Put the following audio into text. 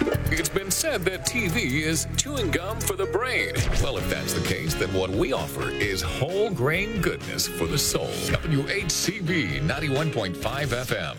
It's been said that TV is chewing gum for the brain. Well, if that's the case, then what we offer is whole grain goodness for the soul. WHCB 91.5 FM.